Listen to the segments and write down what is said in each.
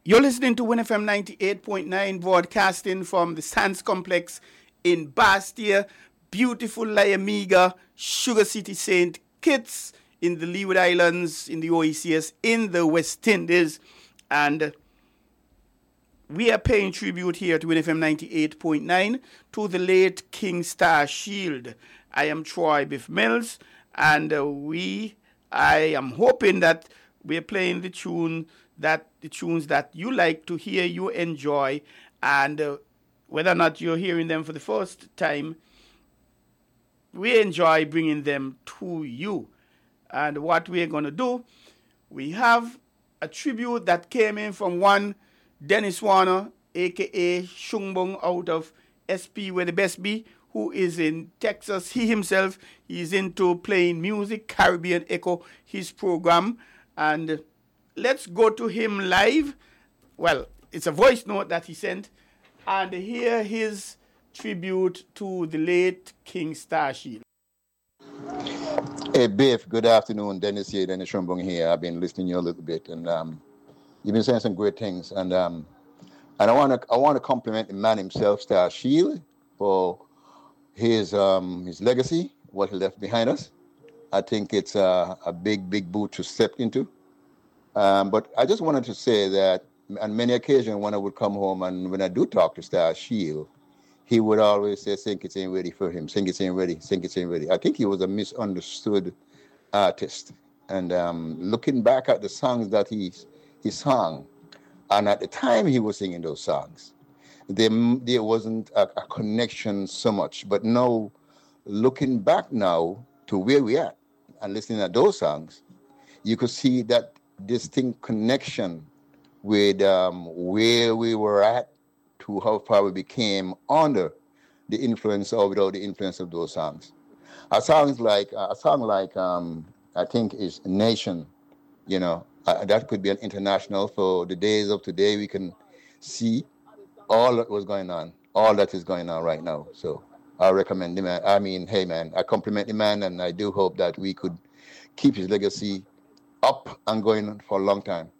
You're listening to WinFM 98.9, broadcasting from the Sands Complex in Bastia, beautiful La Amiga, Sugar City St. Kitts in the Leeward Islands, in the OECS, in the West Indies. And we are paying tribute here to WinFM 98.9 to the late King Star Shield. I am Troy Biff Mills, and I am hoping that we're playing the tunes that you like to hear, you enjoy, and whether or not you're hearing them for the first time, we enjoy bringing them to you. And what we're going to do, we have a tribute that came in from one Dennis Warner, a.k.a. Shungbong, out of SP Where the Best Be, who is in Texas. He himself is into playing music, Caribbean Echo, his program. And let's go to him live. Well, it's a voice note that he sent. And hear his tribute to the late King Starshield. Hey, Biff, good afternoon. Dennis here, Dennis Shumbung here. I've been listening to you a little bit, and you've been saying some great things. And I want to compliment the man himself, Starshield, for his legacy, what he left behind us. I think it's a big boot to step into. But I just wanted to say that on many occasions when I would come home and when I do talk to Starshield, he would always say, "Think it ain't ready for him. Think it ain't ready. Think it ain't ready." I think he was a misunderstood artist. And looking back at the songs that he sang, and at the time he was singing those songs, there wasn't a connection so much. But now, looking back now to where we are and listening at those songs, you could see that distinct connection with where we were at to how far we became under the influence or without the influence of those songs. A song like I think is Nation, that could be an international. For the days of today, we can see all that was going on, all that is going on right now. So I recommend the man. I mean, hey man, I compliment the man, and I do hope that we could keep his legacy up and going for a long time.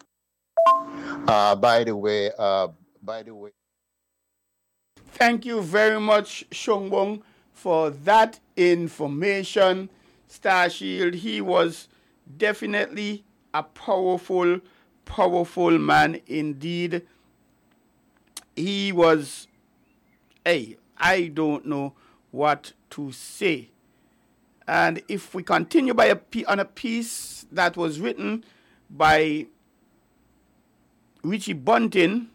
By the way. Thank you very much, Shongbong, for that information. Starshield, he was definitely a powerful man indeed. He was, I don't know what to say. And if we continue on a piece that was written by Richie Bunting,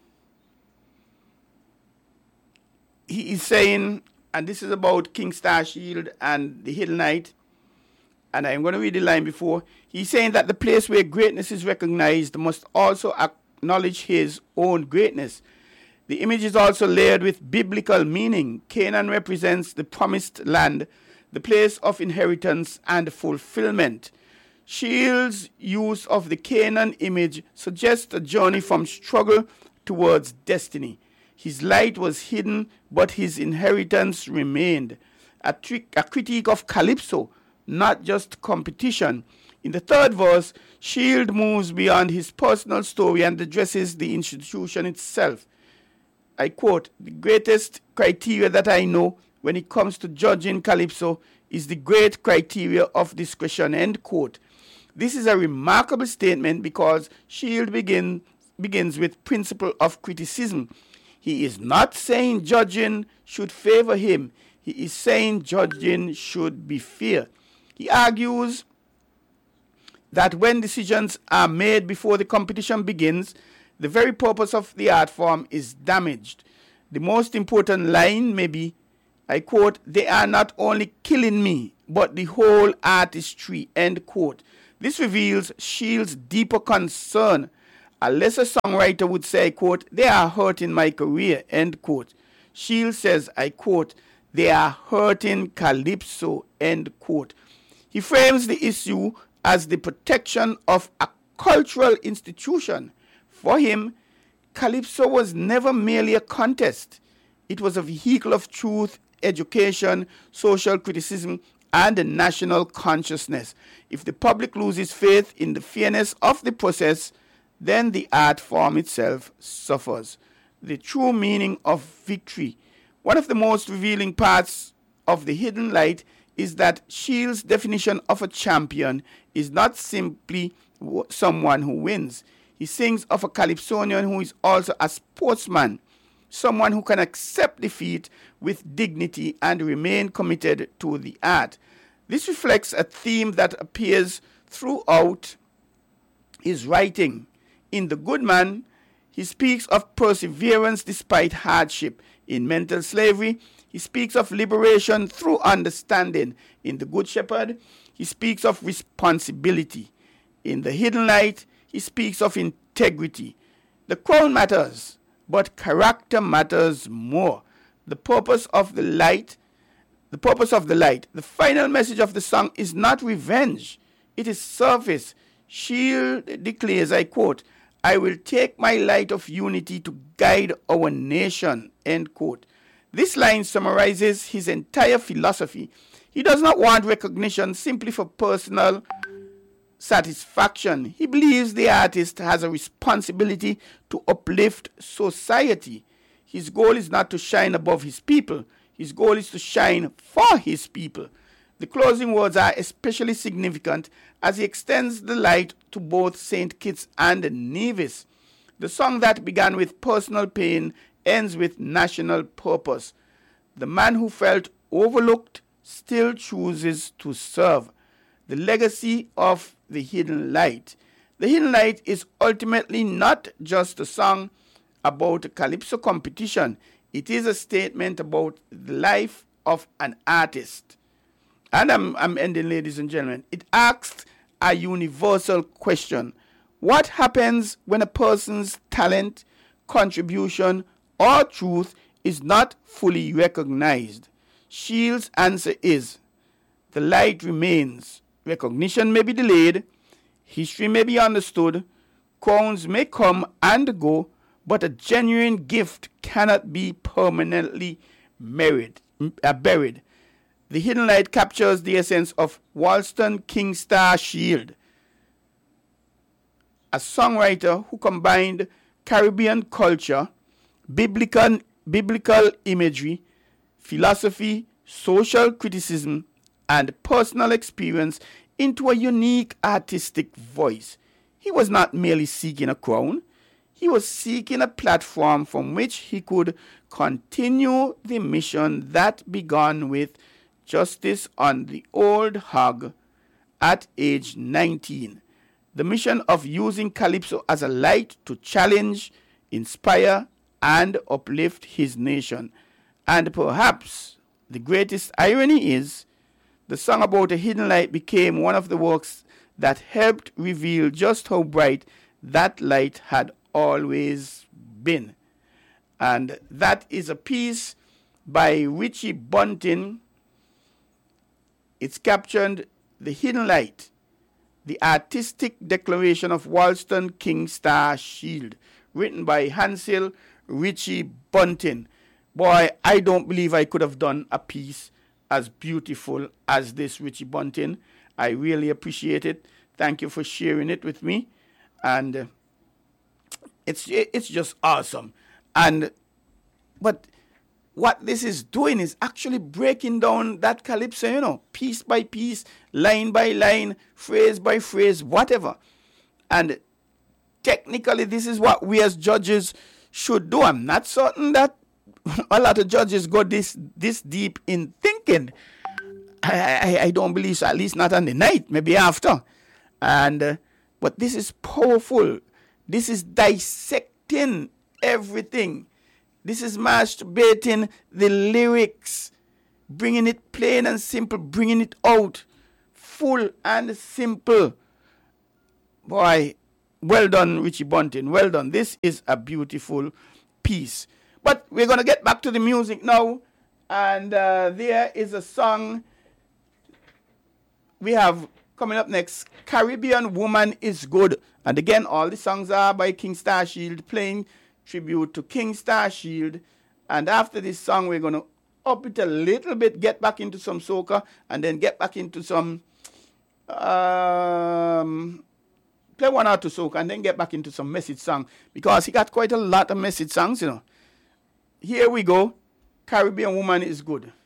he is saying, and this is about King Starshield and the Hill Knight, and I'm going to read the line before. He's saying that the place where greatness is recognized must also acknowledge his own greatness. The image is also layered with biblical meaning. Canaan represents the promised land, the place of inheritance and fulfillment. Shield's use of the Canaan image suggests a journey from struggle towards destiny. His light was hidden, but his inheritance remained. A critique of Calypso, not just competition. In the third verse, Shield moves beyond his personal story and addresses the institution itself. I quote, "The greatest criteria that I know when it comes to judging Calypso is the great criteria of discretion," end quote. This is a remarkable statement because Shield begins with principle of criticism. He is not saying judging should favor him. He is saying judging should be fair. He argues that when decisions are made before the competition begins, the very purpose of the art form is damaged. The most important line may be, I quote, "They are not only killing me, but the whole artistry," end quote. This reveals Shield's deeper concern. A lesser songwriter would say, I quote, "They are hurting my career," end quote. Shield says, I quote, "They are hurting Calypso," end quote. He frames the issue as the protection of a cultural institution. For him, Calypso was never merely a contest. It was a vehicle of truth, education, social criticism, and national consciousness. If the public loses faith in the fairness of the process, then the art form itself suffers. The true meaning of victory. One of the most revealing parts of the hidden light is that Shields' definition of a champion is not simply someone who wins. He sings of a Calypsonian who is also a sportsman, someone who can accept defeat with dignity and remain committed to the art. This reflects a theme that appears throughout his writing. In The Good Man, he speaks of perseverance despite hardship. In Mental Slavery, he speaks of liberation through understanding. In The Good Shepherd, he speaks of responsibility. In The Hidden Light, he speaks of integrity. The crown matters, but character matters more. The purpose of the light, the final message of the song is not revenge. It is service. Shield declares, I quote, "I will take my light of unity to guide our nation," end quote. This line summarizes his entire philosophy. He does not want recognition simply for personal satisfaction. He believes the artist has a responsibility to uplift society. His goal is not to shine above his people. His goal is to shine for his people. The closing words are especially significant as he extends the light to both St. Kitts and Nevis. The song that began with personal pain ends with national purpose. The man who felt overlooked still chooses to serve. The legacy of The Hidden Light. The Hidden Light is ultimately not just a song about a calypso competition. It is a statement about the life of an artist. And I'm ending, ladies and gentlemen. It asks a universal question. What happens when a person's talent, contribution, or truth is not fully recognized? Shields' answer is, the light remains. Recognition may be delayed, history may be understood, crowns may come and go, but a genuine gift cannot be permanently buried. The Hidden Light captures the essence of Walston King Star Shield, a songwriter who combined Caribbean culture, biblical imagery, philosophy, social criticism, and personal experience into a unique artistic voice. He was not merely seeking a crown. He was seeking a platform from which he could continue the mission that began with Justice on the Old Hog at age 19. The mission of using Calypso as a light to challenge, inspire, and uplift his nation. And perhaps the greatest irony is, the song about a hidden light became one of the works that helped reveal just how bright that light had always been. And that is a piece by Richie Bunting. It's captioned The Hidden Light, the artistic declaration of Walston King Star Shield, written by Hansel Richie Bunting. Boy, I don't believe I could have done a piece as beautiful as this, Richie Bunting. I really appreciate it. Thank you for sharing it with me. And it's just awesome. But what this is doing is actually breaking down that calypso, piece by piece, line by line, phrase by phrase, whatever. And technically, this is what we as judges should do. I'm not certain that a lot of judges go this deep in thinking. I don't believe so, at least not on the night, maybe after. But this is powerful. This is dissecting everything. This is masturbating the lyrics, bringing it plain and simple, bringing it out full and simple. Boy, well done, Richie Bunting. Well done. This is a beautiful piece. But we're going to get back to the music now. And there is a song we have coming up next. Caribbean Woman is Good. And again, all the songs are by King Star Shield, playing tribute to King Star Shield. And after this song, we're going to up it a little bit, get back into some soca, and then get back into some play one or two soca and then get back into some message song because he got quite a lot of message songs, you know. Here we go. Caribbean Woman is good.